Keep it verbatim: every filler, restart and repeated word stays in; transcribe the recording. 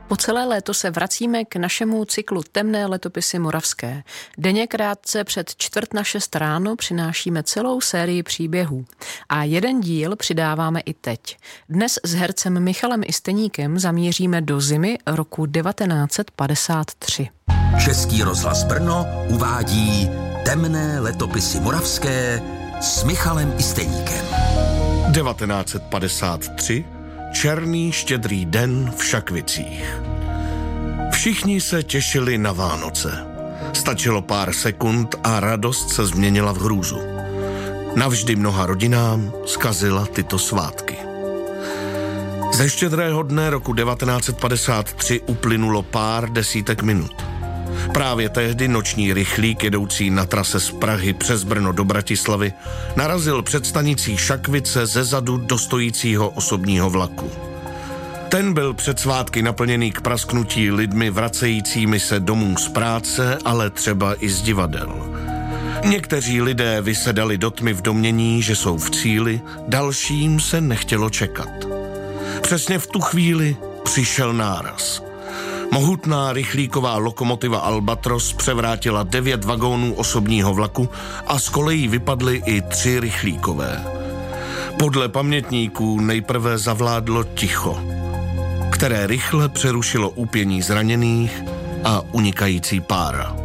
Po celé léto se vracíme k našemu cyklu Temné letopisy moravské. Denně krátce před čtvrt na šest ráno přinášíme celou sérii příběhů. A jeden díl přidáváme i teď. Dnes s hercem Michalem Isteníkem zamíříme do zimy roku devatenáct set padesát tři. Český rozhlas Brno uvádí Temné letopisy moravské s Michalem Isteníkem. devatenáct set padesát tři. Černý štědrý den v Šakvicích. Všichni se těšili na Vánoce. Stačilo pár sekund a radost se změnila v hrůzu. Navždy mnoha rodinám zkazila tyto svátky. Ze štědrého dne roku devatenáct set padesát tři uplynulo pár desítek minut. Právě tehdy noční rychlík jedoucí na trase z Prahy přes Brno do Bratislavy narazil před stanicí Šakvice zezadu do stojícího osobního vlaku. Ten byl před svátky naplněný k prasknutí lidmi vracejícími se domů z práce, ale třeba i z divadel. Někteří lidé vysedali do tmy v domnění, že jsou v cíli, dalším se nechtělo čekat. Přesně v tu chvíli přišel náraz. Mohutná rychlíková lokomotiva Albatros převrátila devět vagónů osobního vlaku a z kolejí vypadly i tři rychlíkové. Podle pamětníků nejprve zavládlo ticho, které rychle přerušilo úpění zraněných a unikající pára.